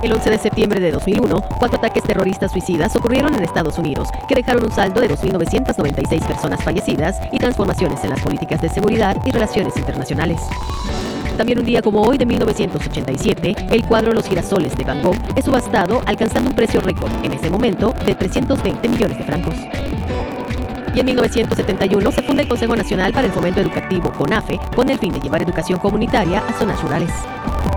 El 11 de septiembre de 2001, 4 ataques terroristas suicidas ocurrieron en Estados Unidos, que dejaron un saldo de 2.996 personas fallecidas y transformaciones en las políticas de seguridad y relaciones internacionales. También un día como hoy de 1987, el cuadro Los girasoles de Van Gogh es subastado alcanzando un precio récord en ese momento de 320 millones de francos. Y en 1971 se funda el Consejo Nacional para el Fomento Educativo, CONAFE, con el fin de llevar educación comunitaria a zonas rurales.